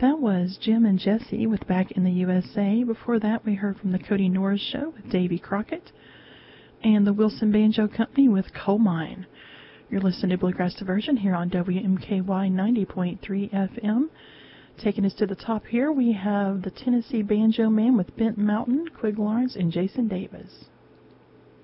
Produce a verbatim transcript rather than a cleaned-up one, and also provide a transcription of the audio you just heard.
That was Jim and Jesse with Back in the U S A. Before that, we heard from the Cody Norris Show with Davy Crockett and the Wilson Banjo Company with Coal Mine. You're listening to Bluegrass Diversion here on W M K Y ninety point three F M. Taking us to the top here, we have the Tennessee Banjo Man with Bent Mountain, Quig Lawrence, and Jason Davis.